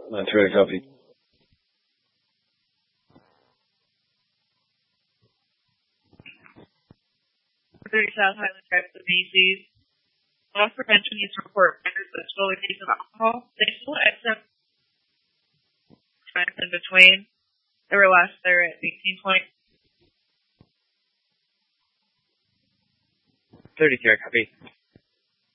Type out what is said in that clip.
That's ready, copy. 30 South Highland Drive to Macy's. Loss prevention needs to report records of slowly case of alcohol. They still accept times in between. They were last there at 18 point. 30 care, copy.